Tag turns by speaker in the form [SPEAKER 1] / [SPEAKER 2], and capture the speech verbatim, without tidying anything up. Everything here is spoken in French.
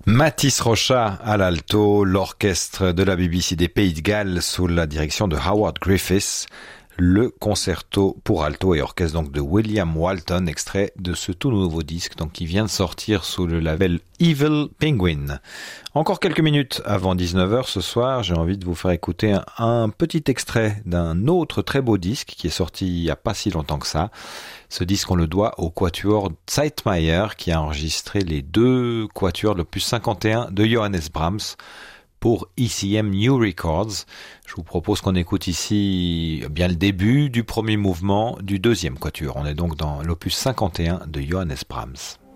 [SPEAKER 1] Mathis Rocha à l'alto, l'orchestre de la B B C des Pays de Galles sous la direction de Howard Griffiths, le concerto pour alto et orchestre donc de William Walton, extrait de ce tout nouveau disque donc qui vient de sortir sous le label Evil Penguin. Encore quelques minutes avant dix-neuf heures ce soir, j'ai envie de vous faire écouter un, un petit extrait d'un autre très beau disque qui est sorti il n'y a pas si longtemps que ça. Ce disque, on le doit au quatuor Zeitmeyer qui a enregistré les deux quatuors de l'opus cinquante et un de Johannes Brahms pour E C M New Records. Je vous propose qu'on écoute ici bien le début du premier mouvement du deuxième quatuor. On est donc dans l'opus cinquante et un de Johannes Brahms.